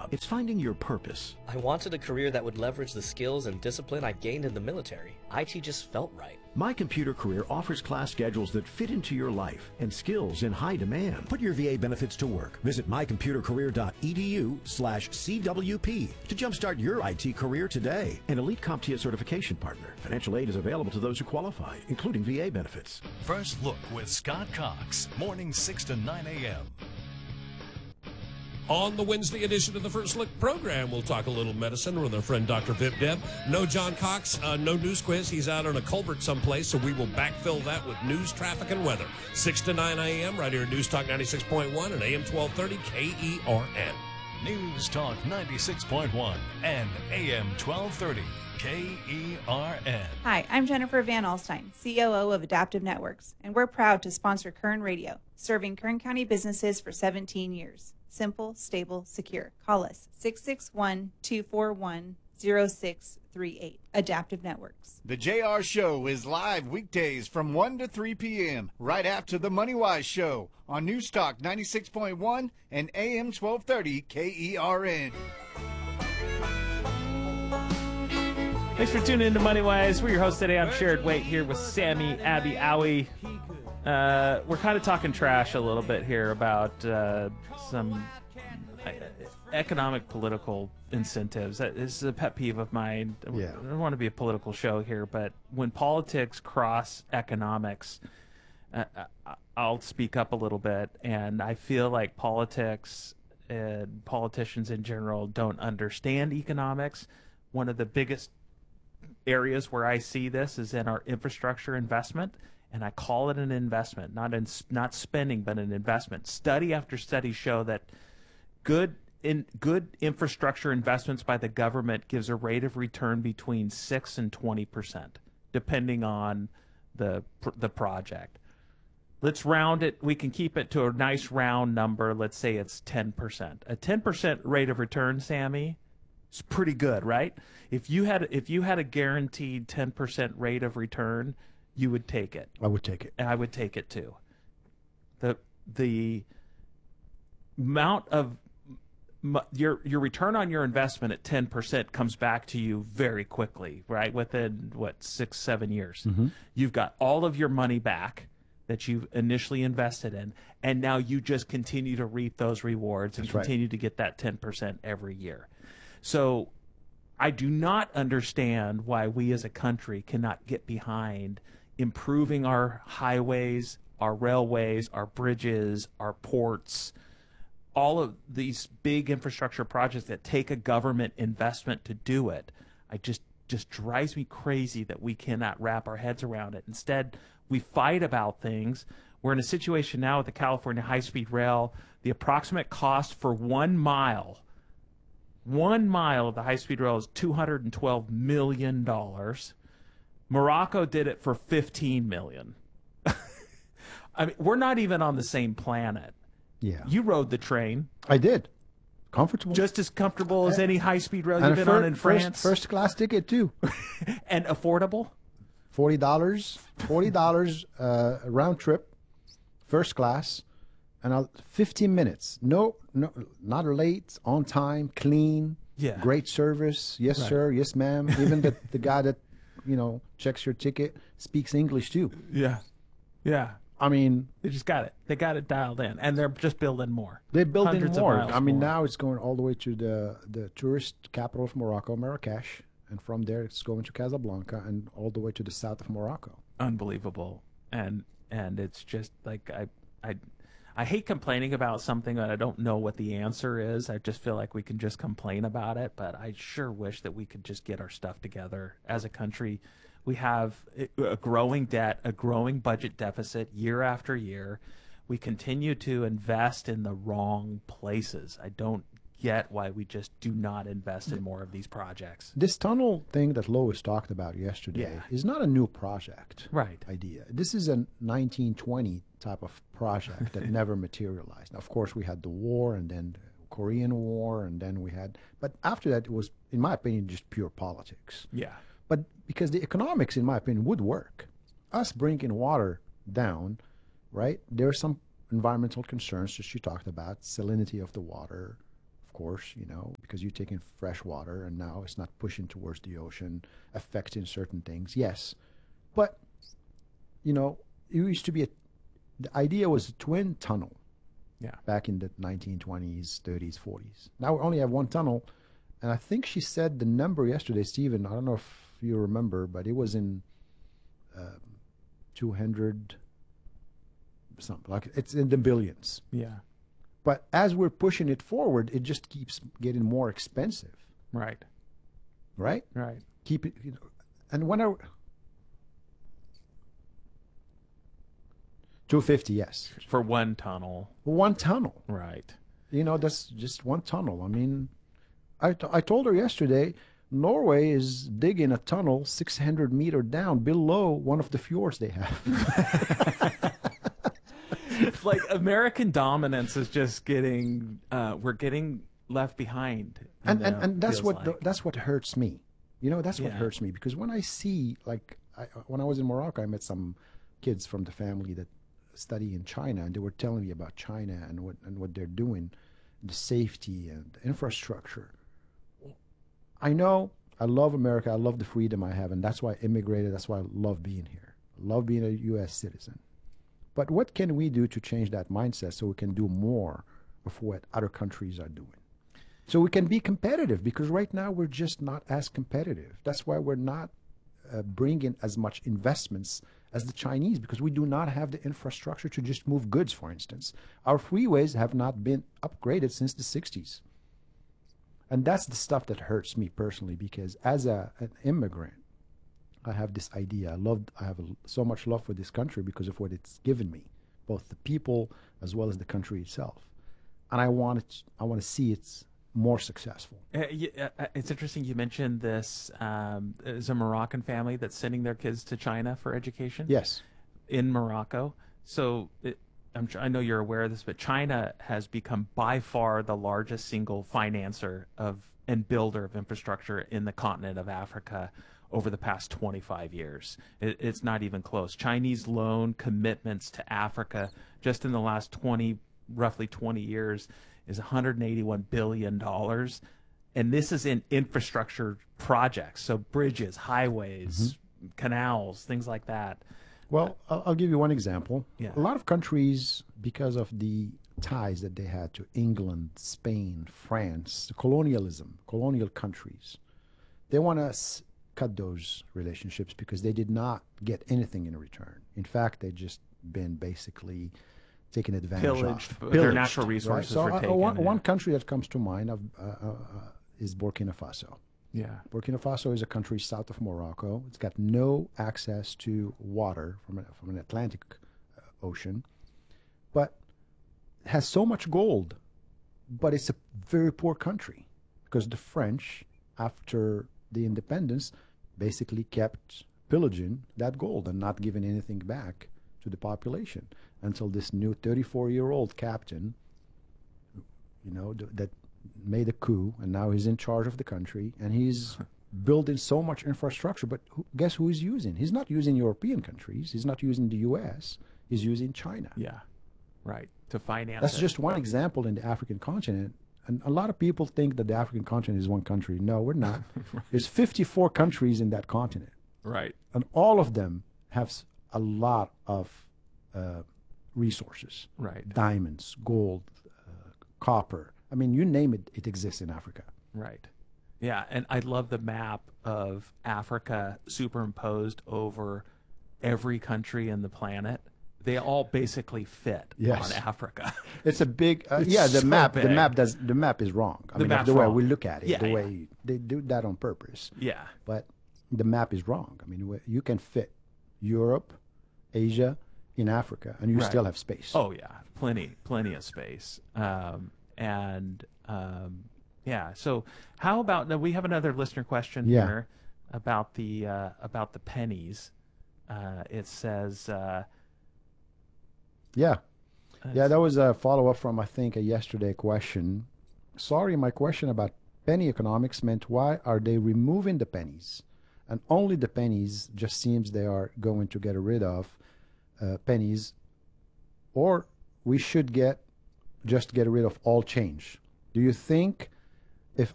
job. It's finding your purpose. I wanted a career that would leverage the skills and discipline I gained in the military. IT just felt right. My Computer Career offers class schedules that fit into your life and skills in high demand. Put your VA benefits to work. Visit mycomputercareer.edu/CWP to jumpstart your IT career today. An elite CompTIA certification partner. Financial aid is available to those who qualify, including VA benefits. First Look with Scott Cox, mornings 6 to 9 a.m. On the Wednesday edition of the First Look program, we'll talk a little medicine with our friend Dr. Vip Deb. No John Cox, no news quiz. He's out on a culvert someplace, so we will backfill that with news, traffic, and weather. 6 to 9 a.m. right here at News Talk 96.1 and AM 1230 KERN. News Talk 96.1 and AM 1230 KERN. Hi, I'm Jennifer Van Alstyne, COO of Adaptive Networks, and we're proud to sponsor Kern Radio, serving Kern County businesses for 17 years. Simple, stable, secure. Call us 661-241-0638. Adaptive Networks. The JR Show is live weekdays from 1 to 3 p.m. right after the Money Wise Show on News Talk 96.1 and AM 1230 KERN. Thanks for tuning in to MoneyWise. We're your hosts today. I'm Sherrod Waite here with Sammy, Abby, Owie. We're kind of talking trash a little bit here about some economic political incentives. This is a pet peeve of mine. Yeah. I don't want to be a political show here, but when politics cross economics, I'll speak up a little bit. And I feel like politics and politicians in general don't understand economics. One of the biggest areas where I see this is in our infrastructure investment, and I call it an investment, not spending, but an investment. Study after study show that good infrastructure investments by the government gives a rate of return between 6 and 20%, depending on the project. Let's round it. We can keep it to a nice round number. Let's say it's 10%. A 10% rate of return, Sammy, is pretty good, right? If you had a guaranteed 10% rate of return, you would take it. I would take it. And I would take it too. The amount of your return on your investment at 10% comes back to you very quickly, right? Within 6-7 years, you've got all of your money back that you've initially invested in, and now you just continue to reap those rewards and continue to get that 10% every year. So I do not understand why we as a country cannot get behind improving our highways, our railways, our bridges, our ports, all of these big infrastructure projects that take a government investment to do it. I just drives me crazy that we cannot wrap our heads around it. Instead, we fight about things. We're in a situation now with the California high-speed rail. The approximate cost for 1 mile of the high-speed rail is $212 million. Morocco did it for $15 million. I mean, we're not even on the same planet. Yeah. You rode the train. I did. Comfortable. Just as comfortable as any high-speed rail you've been on in France. First class ticket, too. And affordable? $40 round trip, first class, and 15 minutes. No, not late, on time, clean, great service. Yes, sir. Yes, ma'am. Even the guy that, checks your ticket speaks English, too. Yeah. Yeah. I mean, they just got it. They got it dialed in, and they're just building more. They're building more. I mean, now it's going all the way to the tourist capital of Morocco, Marrakesh, and from there it's going to Casablanca and all the way to the south of Morocco. Unbelievable, and it's just like I hate complaining about something that I don't know what the answer is. I just feel like we can just complain about it, but I sure wish that we could just get our stuff together as a country. We have a growing debt, a growing budget deficit year after year. We continue to invest in the wrong places. I don't get why we just do not invest in more of these projects. This tunnel thing that Lois talked about yesterday is not a new project idea. This is a 1920 type of project that never materialized. Now, of course, we had the war and then Korean War, and then but after that, it was, in my opinion, just pure politics. Yeah. But because the economics, in my opinion, would work. Us bringing water down, right? There are some environmental concerns that you talked about, salinity of the water. Of course, because you're taking fresh water and now it's not pushing towards the ocean, affecting certain things. Yes. But, it used to be the idea was a twin tunnel. Yeah. Back in the 1920s, 30s, 40s. Now we only have one tunnel. And I think she said the number yesterday, Stephen, I don't know if you remember, but it was in 200 something. Like it's in the billions. Yeah. But as we're pushing it forward, it just keeps getting more expensive. Right. Right? Right. Keep it, and when I... 250, yes. For one tunnel. One tunnel. Right. That's just one tunnel. I mean, I told her yesterday, Norway is digging a tunnel 600 meters down below one of the fjords they have. Like American dominance is just getting, we're getting left behind. And that's what that's what hurts me. That's what hurts me, because when I see, when I was in Morocco, I met some kids from the family that study in China, and they were telling me about China and what they're doing, the safety and the infrastructure. I know I love America. I love the freedom I have, and that's why I immigrated. That's why I love being here. I love being a U.S. citizen. But what can we do to change that mindset so we can do more of what other countries are doing? So we can be competitive, because right now we're just not as competitive. That's why we're not bringing as much investments as the Chinese, because we do not have the infrastructure to just move goods, for instance. Our freeways have not been upgraded since the 60s. And that's the stuff that hurts me personally, because as an immigrant, I have this idea. I have so much love for this country because of what it's given me, both the people as well as the country itself. And I want to see it's more successful. It's interesting you mentioned this. There's a Moroccan family that's sending their kids to China for education. Yes. In Morocco. So I know you're aware of this, but China has become by far the largest single financer and builder of infrastructure in the continent of Africa over the past 25 years. It's not even close. Chinese loan commitments to Africa just in the last roughly 20 years is $181 billion. And this is in infrastructure projects, so bridges, highways, canals, things like that. Well, I'll give you one example. Yeah. A lot of countries, because of the ties that they had to England, Spain, France, the colonial countries, they want to cut those relationships because they did not get anything in return. In fact, they just been basically taken advantage of. Their natural resources were taken. One country that comes to mind is Burkina Faso. Yeah. Burkina Faso is a country south of Morocco. It's got no access to water from an Atlantic Ocean, but it has so much gold, but it's a very poor country because the French, after the independence, basically kept pillaging that gold and not giving anything back to the population until this new 34-year-old captain, that made a coup, and now he's in charge of the country, and he's building so much infrastructure. But guess who he's using? He's not using European countries. He's not using the U.S. He's using China. Yeah, right, to finance That's just one example in the African continent. And a lot of people think that the African continent is one country. No, we're not. Right. There's 54 countries in that continent. Right. And all of them have a lot of resources. Right. Diamonds, gold, copper. I mean, you name it, it exists in Africa. Right. Yeah, and I love the map of Africa superimposed over every country in the planet. They all basically fit on Africa. It's a big, the map is wrong. I mean, the way we look at it, the way they do that on purpose. Yeah. But the map is wrong. I mean, you can fit Europe, Asia in Africa, and you still have space. Oh yeah, plenty of space. So how about, now we have another listener question here about the pennies. It says that was a follow-up from, I think, a yesterday question. Sorry, my question about penny economics meant, why are they removing the pennies? And only the pennies just seems they are going to get rid of pennies, or we should get rid of all change. Do you think